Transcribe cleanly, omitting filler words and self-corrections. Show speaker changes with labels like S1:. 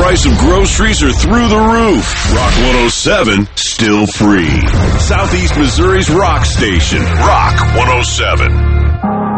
S1: price of groceries are through the roof. Rock 107, still free. Southeast Missouri's rock station, Rock 107.